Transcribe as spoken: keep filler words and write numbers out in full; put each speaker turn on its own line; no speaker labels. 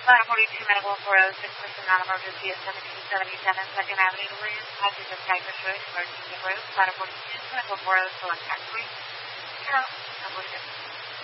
Ladder forty-two, Medical four oh six, person non-emergency at seventeen seventy-seven second Avenue, Duluth. Passage of Cypress Road, emergency group. Ladder forty-two, Medical four oh, select tax three. zero, number six.